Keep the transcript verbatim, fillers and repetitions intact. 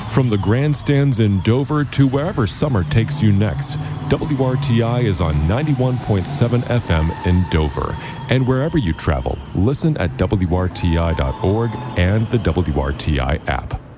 From the grandstands in Dover to wherever summer takes you next, W R T I is on ninety-one point seven F M in Dover. And wherever you travel, listen at W R T I dot org and the W R T I app.